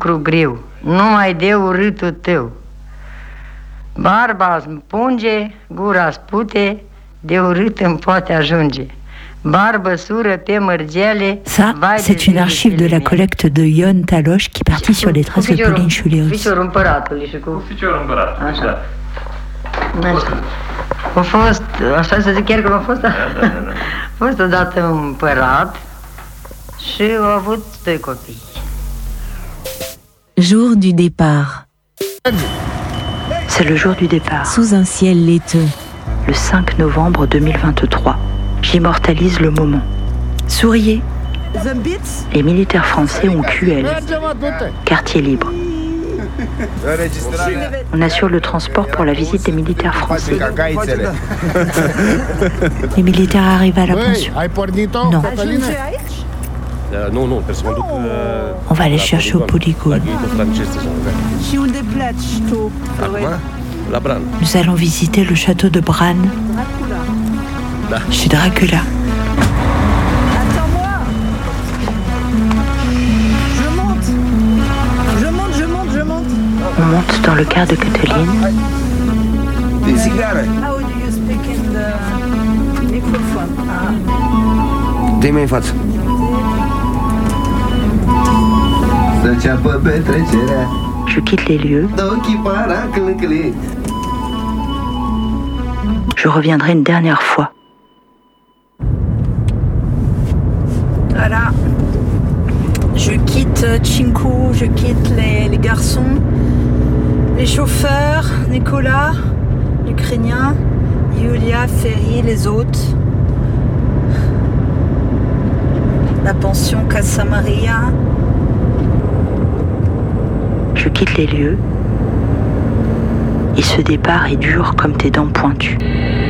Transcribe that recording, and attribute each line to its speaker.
Speaker 1: lucru greu, numai de urâtul tău. Barba îmi punge, gura spute, de urât îmi poate ajunge.
Speaker 2: Ça, c'est une archive de la collecte de Ion Taloche qui partit sur les traces de Pauline Schuleus.
Speaker 1: A fost, așa să zic chiar că a fost odată un împărat și a avut 2 copii.
Speaker 3: Jour du départ.
Speaker 2: C'est le jour du départ.
Speaker 3: Sous un ciel laiteux.
Speaker 2: Le 5 novembre 2023. J'immortalise le moment. Souriez. Les militaires français ont QL. Quartier libre. On assure le transport pour la visite des militaires français. Les militaires arrivent à la pension. Non. On va les chercher au polygone. Nous allons visiter le château de Bran. Chez Dracula.
Speaker 4: Attends-moi. Je monte.
Speaker 2: On monte dans le quart de Cateline.
Speaker 4: How do you speak in the microphone?
Speaker 5: Dă-i mai în față.
Speaker 2: Je quitte les lieux. Je reviendrai une dernière fois.
Speaker 4: Voilà. Je quitte Chinku, je quitte les garçons, les chauffeurs, Nicolas, l'Ukrainien, Yulia, Ferry, les autres. La pension Casa Maria.
Speaker 2: Je quitte les lieux. Et ce départ est dur comme tes dents pointues.